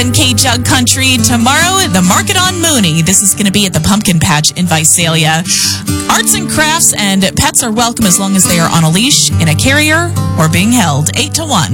In K-Jug Country tomorrow, the Market on Mooney. This is going to be at the Pumpkin Patch in Visalia. Arts and crafts and pets are welcome as long as they are on a leash, in a carrier, or being held. 8 to 1.